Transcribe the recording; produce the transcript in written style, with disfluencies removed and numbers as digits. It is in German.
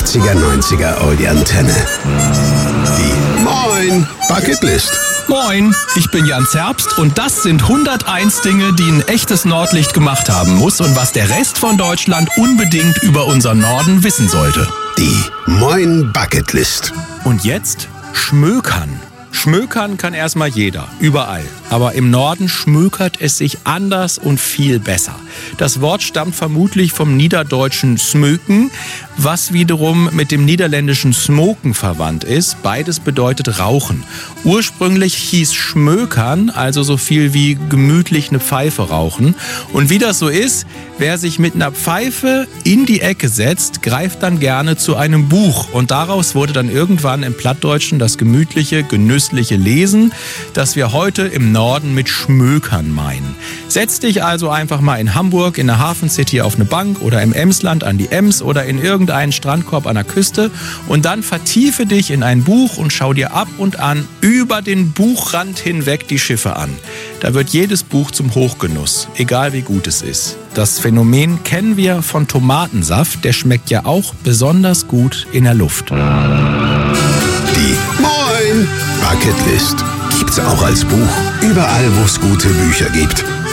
80er, 90er Oldie Antenne. Die Moin Bucketlist. Moin, ich bin Jan Zerbst und das sind 101 Dinge, die ein echtes Nordlicht gemacht haben muss und was der Rest von Deutschland unbedingt über unseren Norden wissen sollte. Die Moin Bucketlist. Und jetzt Schmökern. Schmökern kann erstmal jeder, überall. Aber im Norden schmökert es sich anders und viel besser. Das Wort stammt vermutlich vom niederdeutschen smöken, was wiederum mit dem niederländischen smoken verwandt ist. Beides bedeutet rauchen. Ursprünglich hieß schmökern, also so viel wie gemütlich eine Pfeife rauchen. Und wie das so ist, wer sich mit einer Pfeife in die Ecke setzt, greift dann gerne zu einem Buch. Und daraus wurde dann irgendwann im Plattdeutschen das gemütliche, genüssliche Lesen, das wir heute im Norden mit Schmökern meinen. Setz dich also einfach mal in Hamburg in der Hafen City auf eine Bank oder im Emsland an die Ems oder in irgendeinen Strandkorb an der Küste und dann vertiefe dich in ein Buch und schau dir ab und an über den Buchrand hinweg die Schiffe an. Da wird jedes Buch zum Hochgenuss, egal wie gut es ist. Das Phänomen kennen wir von Tomatensaft, der schmeckt ja auch besonders gut in der Luft. Die Moin Bucketlist gibt's auch als Buch, überall wo es gute Bücher gibt.